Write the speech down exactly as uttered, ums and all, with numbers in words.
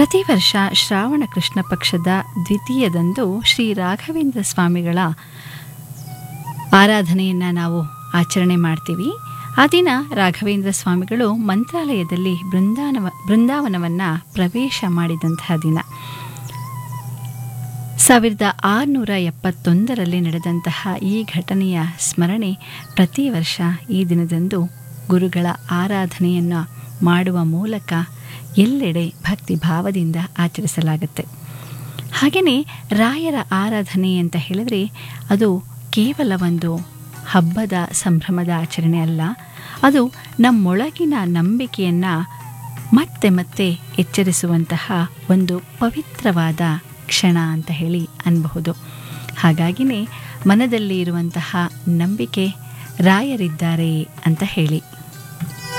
ಪ್ರತಿ ವರ್ಷ ಶ್ರಾವಣ ಕೃಷ್ಣ ಪಕ್ಷದ ದ್ವಿತೀಯದಂದು ಶ್ರೀ ರಾಘವೇಂದ್ರ ಸ್ವಾಮಿಗಳ ಆರಾಧನೆಯನ್ನು ನಾವು ಆಚರಣೆ ಮಾಡ್ತೀವಿ. ಆ ದಿನ ರಾಘವೇಂದ್ರ ಸ್ವಾಮಿಗಳು ಮಂತ್ರಾಲಯದಲ್ಲಿ ಬೃಂದಾವನ ಬೃಂದಾವನವನ್ನು ಪ್ರವೇಶ ಮಾಡಿದಂತಹ ದಿನ. ಸಾವಿರದ ಆರುನೂರ ಎಪ್ಪತ್ತೊಂದರಲ್ಲಿ ನಡೆದಂತಹ ಈ ಘಟನೆಯ ಸ್ಮರಣೆ ಪ್ರತಿ ವರ್ಷ ಈ ದಿನದಂದು ಗುರುಗಳ ಆರಾಧನೆಯನ್ನು ಮಾಡುವ ಮೂಲಕ ಎಲ್ಲೆಡೆ ಭಕ್ತಿ ಭಾವದಿಂದ ಆಚರಿಸಲಾಗುತ್ತೆ. ಹಾಗೆಯೇ ರಾಯರ ಆರಾಧನೆ ಅಂತ ಹೇಳಿದರೆ ಅದು ಕೇವಲ ಒಂದು ಹಬ್ಬದ ಸಂಭ್ರಮದ ಆಚರಣೆ ಅಲ್ಲ, ಅದು ನಮ್ಮೊಳಗಿನ ನಂಬಿಕೆಯನ್ನು ಮತ್ತೆ ಮತ್ತೆ ಎಚ್ಚರಿಸುವಂತಹ ಒಂದು ಪವಿತ್ರವಾದ ಕ್ಷಣ ಅಂತ ಹೇಳಿ ಅನ್ನಬಹುದು. ಹಾಗಾಗಿಯೇ ಮನದಲ್ಲಿ ಇರುವಂತಹ ನಂಬಿಕೆ ರಾಯರಿದ್ದಾರೆ ಅಂತ ಹೇಳಿ